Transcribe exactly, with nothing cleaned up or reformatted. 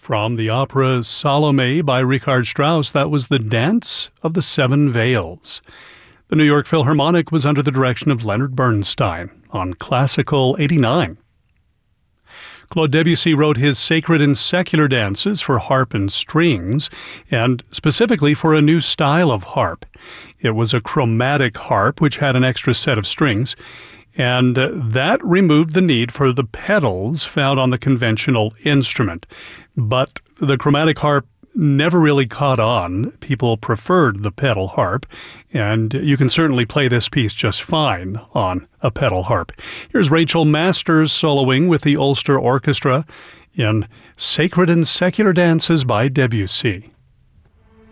From the opera Salome by Richard Strauss, that was The Dance of the Seven Veils. The New York Philharmonic was under the direction of Leonard Bernstein on Classical eighty-nine. Claude Debussy wrote his sacred and secular dances for harp and strings, and specifically for a new style of harp. It was a chromatic harp which had an extra set of strings, and that removed the need for the pedals found on the conventional instrument. But the chromatic harp never really caught on. People preferred the pedal harp, and you can certainly play this piece just fine on a pedal harp. Here's Rachel Masters soloing with the Ulster Orchestra in Sacred and Secular Dances by Debussy.